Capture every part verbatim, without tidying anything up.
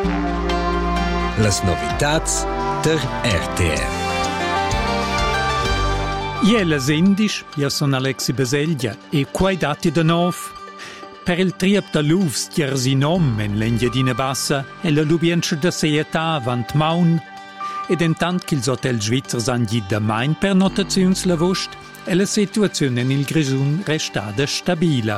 Las novitats der R T R. Iela sendis, io sono Alexi Baseglia e quai dati da nov. Per il triap da luvs Jersinom en l'Engiadina Bassa e la lubienza da Seietà vant Maun ed intant che ils hotel svizzers han git da Main per notaziuns lavost e la situazione nel Grisun restada stabila.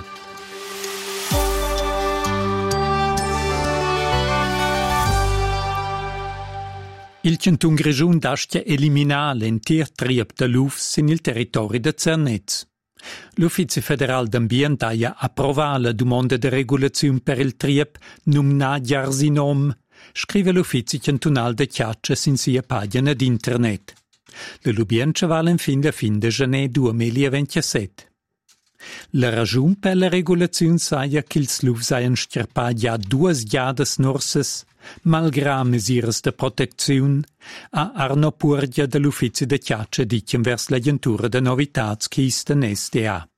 Il Cantun Grisun dastia eliminare l'entier triap da luvs in il territorio da Zernez. L'Ufficio Federal d'Ambient ha approvato la domanda di regolazione per il triap numna Jersinom, scrive l'Ufficio Cantonal de Chiaccia in sia pagina d'internet. La lubienza vale in fin da fin de gennaio duemilaventisette. La ragione per la regolazione saia che il sluvs hayan scherpà già due giadas norses, malgrà misures de protezione, a Arno Purgia dell'Ufficio de Chiaccia dicen vers l'agentura de novitats che isten S D A.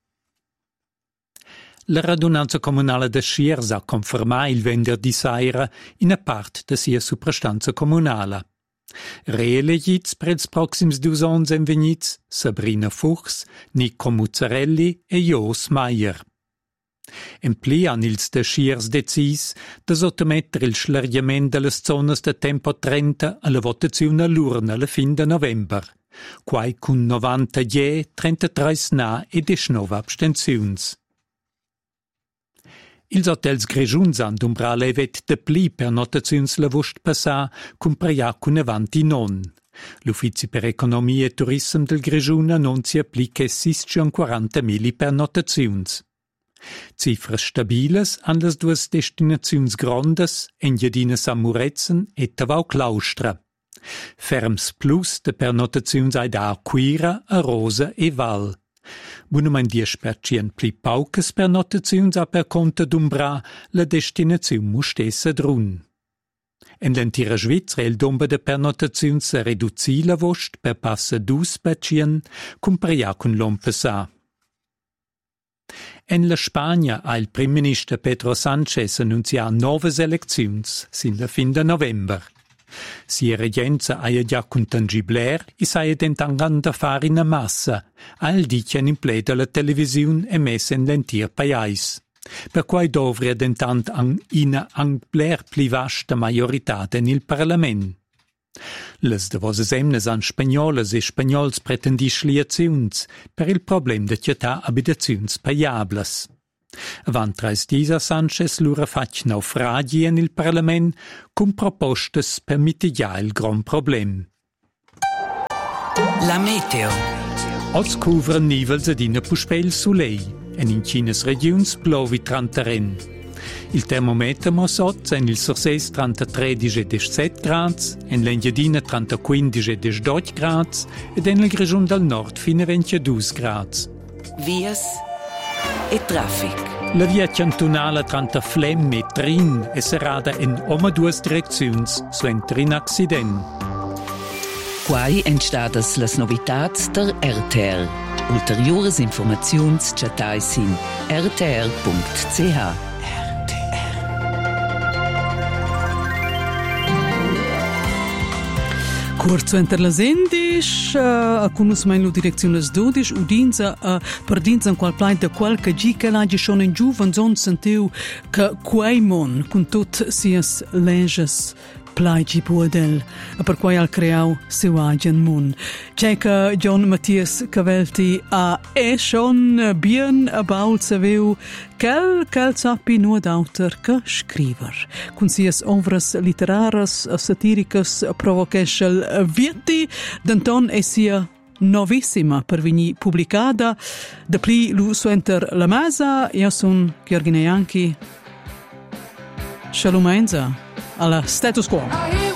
La radunanza comunale de Schiers ha confermato il venerdì sera in a parte de sia suprastanza comunale. Reelegits per ils proxims dus ons envegnits Sabrina Fuchs, Nico Muzzarelli e Jos Meier. En pli han ils de Schiers decis de sottomettere il slargiament delle zonas de tempo trenta alla votazione all'urna alla fin de november, quai cun novanta je, trentatré na e diciannove abstenziuns. Ils hotels Grijuns han d'umbra levet de pli per notaziuns lavust passà cun preia cun avanti non. L'Ufficio per Economia e Turism del Grijun annunzia pli che seicentoquaranta mili per notaziuns. Cifras stabiles an las duas destinaziuns grondas, Engiadina Samurezen e Tavau Claustra. Ferms plus de pernotaziuns ai da Quira, a Rosa e Val. Bunamein dies per cien pli paucas pernotaziuns a per conta d'umbra la destinaziun mustessa drun. En l'entira Svizra il domba de pernotaziuns se reduzi la vost per passa dus per cien, cum preia cun l'ompesa. En la Spagna ha il prim minister Pedro Sánchez annunziato nove elecziuns sin la fin de november. Sia regenza ha già contangibler e s'ha dentangan da fare in massa, al dicen in pleda la televisione emessa in l'entir pais. Per quai dovria dentant an ina angler pli vasta majorità nel Parlament. Les de voses emnes an spagnoles e spagnols pretendis liaziuns per il problem de città abitaziuns paiables. Avant trais disa Sánchez lura fac naufragi en il Parlament cum propostes per mitigar il gran problem. La meteo. Oz cuvren nivels ed ina puspel sulei, en in cines regions plovi trantaren. Il termometro mosot en il Surseis trentatré e diciassette gradi, en l'Engiadina trentaquindici e diciotto gradi ed en il Grigion del Nord fino a ventidue gradi. Vias e traffic. La via cantonale tranta Flem e Trin è serrata in oma due direziuns, suenter in accident. Quai entstadas las novitats der R T R. Ulteriores informaziuns chatais in r t r punct c h. Corso inter las endis, uh, a conoscimento la direzione dodici, udinza uh, perdinza in qual plai de qual che gi che l'agi schon in giuven zon sentiu che quei mon con tot sias leges plagi puodel, per quai al creau seu agen mun. C'è che John Matthias Cavelti a e schon bien abaul saveu quel quel sappi nuot autor che scriver. Con sias ovras literaras, satiricas, provocational vieti, denton e sia novissima per vini pubblicata, de pli lu suenter la masa, io son Gheorghe Neanchi. Shalom Enza. Alla status quo.